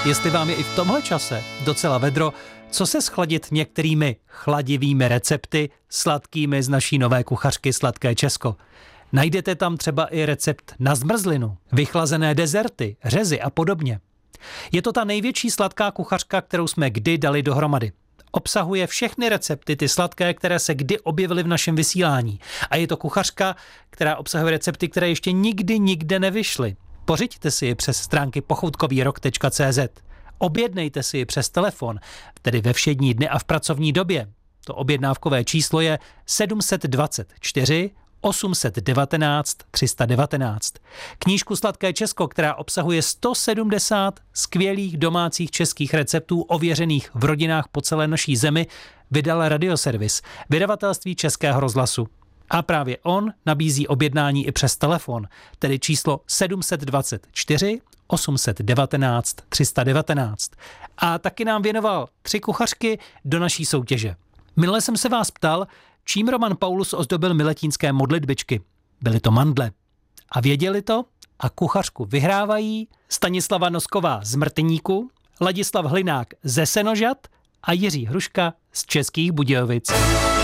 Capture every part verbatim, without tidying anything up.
jestli vám je i v tomhle čase docela vedro, co se schladit některými chladivými recepty sladkými z naší nové kuchařky Sladké Česko. Najdete tam třeba i recept na zmrzlinu, vychlazené dezerty, řezy a podobně. Je to ta největší sladká kuchařka, kterou jsme kdy dali dohromady. Obsahuje všechny recepty, ty sladké, které se kdy objevily v našem vysílání. A je to kuchařka, která obsahuje recepty, které ještě nikdy nikde nevyšly. Pořiďte si je přes stránky pochoutkový rok tečka cé zet. Objednejte si ji přes telefon, tedy ve všední dny a v pracovní době. To objednávkové číslo je sedm dvacet čtyři osm set devatenáct tři sta devatenáct. Knížku Sladké Česko, která obsahuje sto sedmdesát skvělých domácích českých receptů ověřených v rodinách po celé naší zemi, vydal Radioservis, vydavatelství Českého rozhlasu. A právě on nabízí objednání i přes telefon, tedy číslo sedm dvacet čtyři osm set devatenáct tři sta devatenáct. A taky nám věnoval tři kuchařky do naší soutěže. Minule jsem se vás ptal, čím Roman Paulus ozdobil miletínské modlitbičky. Byly to mandle. A věděli to? A kuchařku vyhrávají Stanislava Nosková z Mrtyníku, Ladislav Hlinák ze Senožat a Jiří Hruška z Českých Budějovic.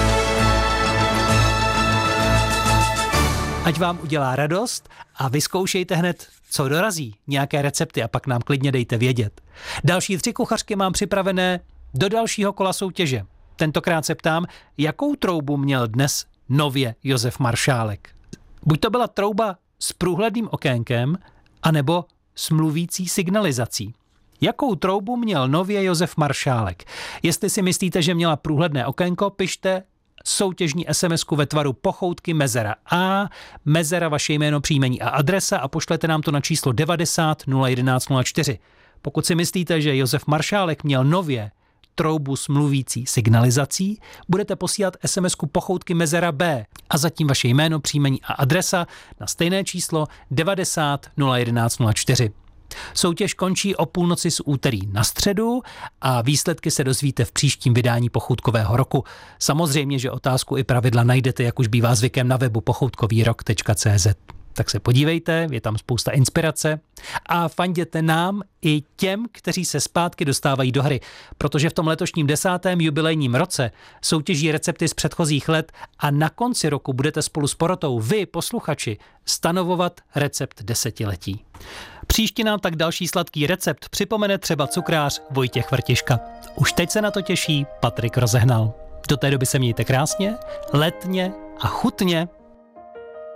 Ať vám udělá radost a vyzkoušejte hned, co dorazí, nějaké recepty a pak nám klidně dejte vědět. Další tři kuchařky mám připravené do dalšího kola soutěže. Tentokrát se ptám, jakou troubu měl dnes nově Josef Maršálek. Buď to byla trouba s průhledným okénkem, anebo s mluvící signalizací. Jakou troubu měl nově Josef Maršálek? Jestli si myslíte, že měla průhledné okénko, pište soutěžní esemesku ve tvaru pochoutky mezera A, mezera vaše jméno, příjmení a adresa a pošlete nám to na číslo devadesát nula jedenáct nula čtyři. Pokud si myslíte, že Josef Maršálek měl nově troubu s mluvící signalizací, budete posílat esemesku pochoutky mezera B a zatím vaše jméno, příjmení a adresa na stejné číslo devadesát nula jedenáct nula čtyři. Soutěž končí o půlnoci z úterý na středu a výsledky se dozvíte v příštím vydání Pochoutkového roku. Samozřejmě, že otázku i pravidla najdete, jak už bývá zvykem, na webu pochoutkový rok tečka cé zet. Tak se podívejte, je tam spousta inspirace a fanděte nám i těm, kteří se zpátky dostávají do hry, protože v tom letošním desátém jubilejním roce soutěží recepty z předchozích let a na konci roku budete spolu s porotou vy, posluchači, stanovovat recept desetiletí. Příště nám tak další sladký recept připomene třeba cukrář Vojtěch Vrtiška. Už teď se na to těší Patrik Rozehnal. Do té doby se mějte krásně, letně a chutně.